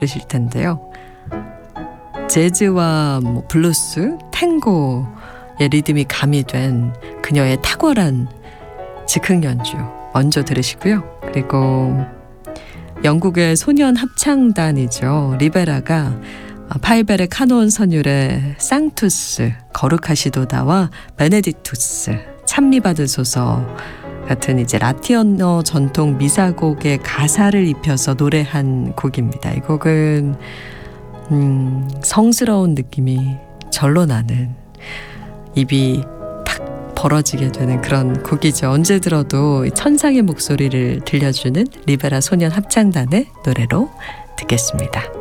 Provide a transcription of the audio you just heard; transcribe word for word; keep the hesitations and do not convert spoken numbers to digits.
들으실 텐데요. 재즈와 뭐 블루스, 탱고의 리듬이 가미된 그녀의 탁월한 즉흥 연주 먼저 들으시고요. 그리고 영국의 소년 합창단이죠. 리베라가 파이벨의 카논 선율의 쌍투스, 거룩하시도다와 베네딕투스, 찬미받으소서 같은 이제 라틴어 전통 미사곡의 가사를 입혀서 노래한 곡입니다. 이 곡은 음, 성스러운 느낌이 절로 나는, 입이 탁 벌어지게 되는 그런 곡이죠. 언제 들어도 천상의 목소리를 들려주는 리베라 소년 합창단의 노래로 듣겠습니다.